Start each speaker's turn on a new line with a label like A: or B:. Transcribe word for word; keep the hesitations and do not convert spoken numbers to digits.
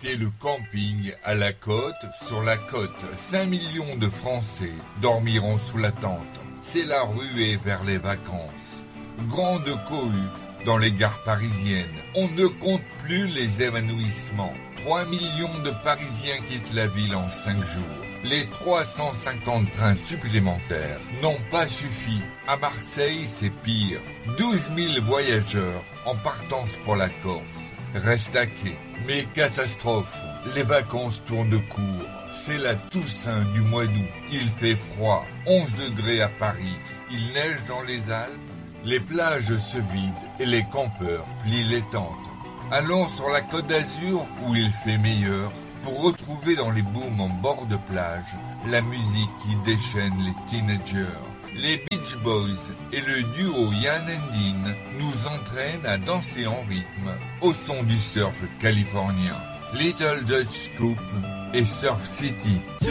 A: visiter le camping à la côte. Sur la côte, cinq millions de Français dormiront sous la tente. C'est la ruée vers les vacances. Grande cohue dans les gares parisiennes. On ne compte plus les évanouissements. trois millions de Parisiens quittent la ville en cinq jours. Les trois cent cinquante trains supplémentaires n'ont pas suffi. À Marseille, c'est pire. douze mille voyageurs en partance pour la Corse restent à quai. Mais catastrophe, les vacances tournent court. C'est la Toussaint du mois d'août. Il fait froid, onze degrés à Paris. Il neige dans les Alpes. Les plages se vident et les campeurs plient les tentes. Allons sur la Côte d'Azur où il fait meilleur pour retrouver dans les booms en bord de plage la musique qui déchaîne les teenagers. Les Beach Boys et le duo Yann and Dean nous entraînent à danser en rythme au son du surf californien. Little Dutch Scoop et Surf City.